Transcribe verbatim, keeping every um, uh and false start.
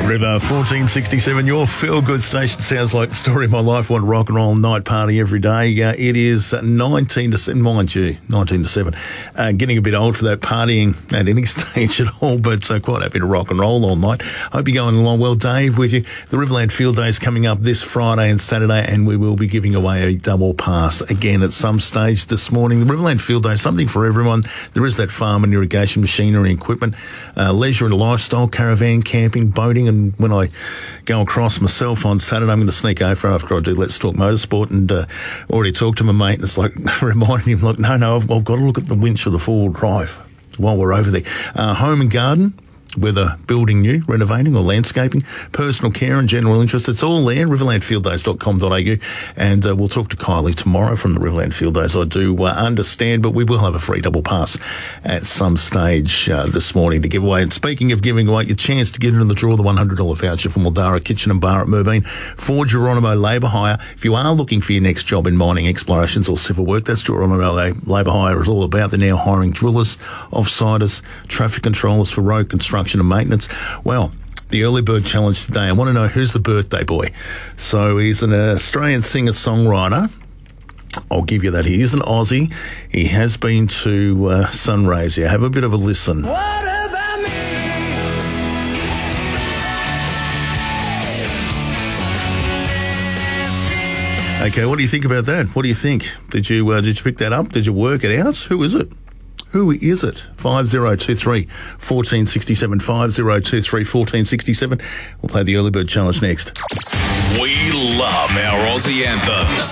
River, fourteen sixty-seven, your feel-good station. Sounds like the story of my life. Want rock and roll night party every day. Uh, it is nineteen to seven, mind you, nineteen to seven. Uh, getting a bit old for that partying at any stage at all, but uh, quite happy to rock and roll all night. Hope you're going along well. Dave with you. The Riverland Field Day is coming up this Friday and Saturday, and we will be giving away a double pass again at some stage this morning. The Riverland Field Day is something for everyone. There is that farm and irrigation machinery and equipment, uh, leisure and lifestyle, caravan, camping, boating, and when I go across myself on Saturday, I'm going to sneak over after I do Let's Talk Motorsport, and uh, already talked to my mate, and it's like reminding him, like, no, no, I've, I've got to look at the winch of the four-wheel drive while we're over there. Uh, home and garden, whether building new, renovating or landscaping, personal care and general interest, it's all there, riverland field days dot com dot a u, and uh, we'll talk to Kylie tomorrow from the Riverland Field Days. I do uh, understand, but we will have a free double pass at some stage uh, this morning to give away. And speaking of giving away, your chance to get into the draw, the one hundred dollars voucher from Mildara Kitchen and Bar at Merbein for Geronimo Labour Hire. If you are looking for your next job in mining, explorations or civil work, that's Geronimo Labour Hire is all about. They're now hiring drillers, off-siders, traffic controllers for road construction and maintenance. Well, the early bird challenge today, I want to know who's the birthday boy. So he's an Australian singer-songwriter. I'll give you that. He is an Aussie. He has been to uh, Sunraysia. Have a bit of a listen. What about me? Okay, what do you think about that? What do you think? Did you uh, did you pick that up? Did you work it out? Who is it? Who is it? five oh two three, one four six seven, five oh two three, one four six seven. We'll play the early bird challenge next. We love our Aussie anthems.